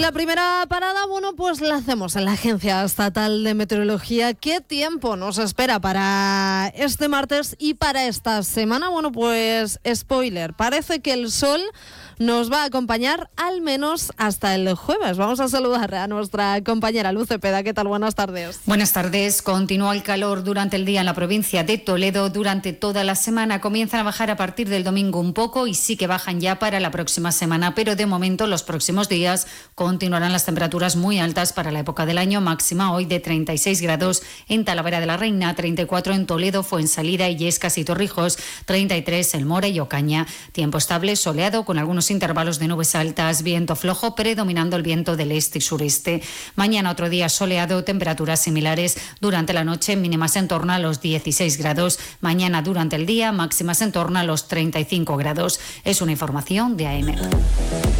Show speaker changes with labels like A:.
A: La primera parada, pues la hacemos en la Agencia Estatal de Meteorología. ¿Qué tiempo nos espera para este martes y para esta semana? Pues spoiler, parece que el sol nos va a acompañar al menos hasta el jueves. Vamos a saludar a nuestra compañera Luz Cepeda. ¿Qué tal? Buenas tardes.
B: Buenas tardes. Continúa el calor durante el día en la provincia de Toledo. Durante toda la semana comienzan a bajar a partir del domingo un poco y sí que bajan ya para la próxima semana, pero de momento los próximos días continuarán las temperaturas muy altas para la época del año. Máxima hoy de 36 grados en Talavera de la Reina, 34 en Toledo, Fuensalida, Illescas y Torrijos, 33 en Mora y Ocaña. Tiempo estable, soleado con algunos intervalos de nubes altas, viento flojo predominando el viento del este y sureste. Mañana otro día soleado, temperaturas similares durante la noche, mínimas en torno a los 16 grados. Mañana durante el día, máximas en torno a los 35 grados. Es una información de AM.